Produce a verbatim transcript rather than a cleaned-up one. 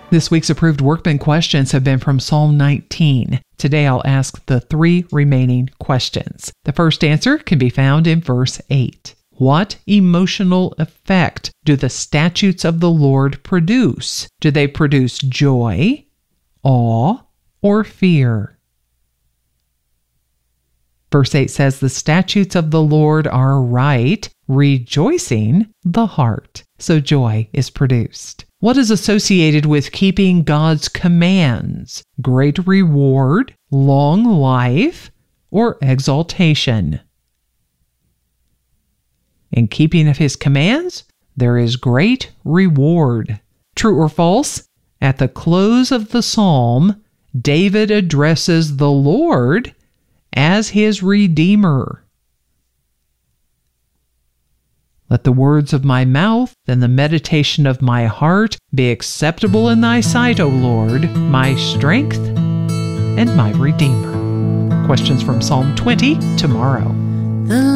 This week's approved workman questions have been from Psalm nineteen. Today I'll ask the three remaining questions. The first answer can be found in verse eight. What emotional effect do the statutes of the Lord produce? Do they produce joy, awe, or fear? Verse eight says, the statutes of the Lord are right, rejoicing the heart. So joy is produced. What is associated with keeping God's commands? Great reward, long life, or exaltation? In keeping of his commands, there is great reward. True or false? At the close of the psalm, David addresses the Lord as his Redeemer. Let the words of my mouth and the meditation of my heart be acceptable in thy sight, O Lord, my strength and my Redeemer. Questions from Psalm twenty tomorrow.